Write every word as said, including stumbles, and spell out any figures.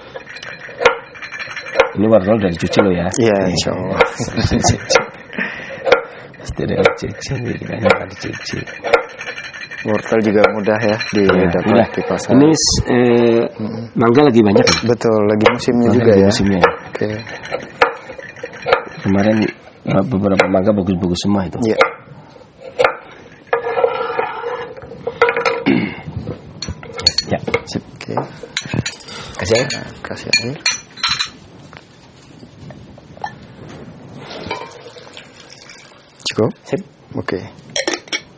Ini wortel udah dicuci lo ya? Iya, insya Allah. Pasti ada dicuci, kayaknya nggak dicuci. Wortel juga mudah ya didapat ya, di pasar. Ini eh, mangga lagi banyak ya? Betul, lagi musimnya mangga juga lagi ya. Musimnya. Oke. Kemarin beberapa mangga bagus-bagus semua itu. Iya. Ya, sip. Oke. Kasih air. Nah, kasih air. Cukup? Sip. Oke.